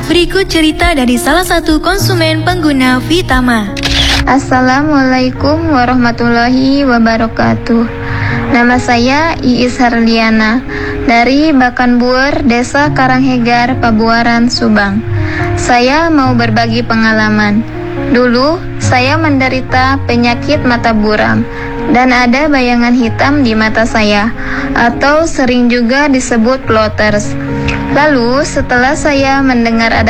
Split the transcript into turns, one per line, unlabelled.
Berikut cerita dari salah satu konsumen pengguna Vitama.
Assalamualaikum warahmatullahi wabarakatuh. Nama saya Iis Harliana dari Bakanbuer, Desa Karanghegar, Pabuaran, Subang. Saya mau berbagi pengalaman. Dulu saya menderita penyakit mata buram dan ada bayangan hitam di mata saya, atau sering juga disebut floaters. Lalu setelah saya mendengar ada